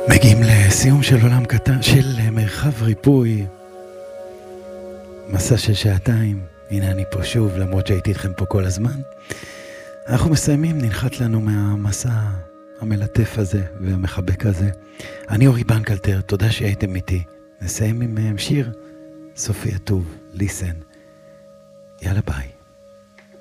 מגיעים לסיום של עולם קטן, של מרחב ריפוי. מסע של שעתיים. הנה אני פה שוב, למרות שהייתי איתכם פה כל הזמן. אנחנו מסיימים, ננחת לנו מהמסע המלטף הזה והמחבק הזה. אני אורי בנקלטר, תודה שהייתם איתי. נסיים עם שיר סופי הטוב, ליסן. יאללה ביי.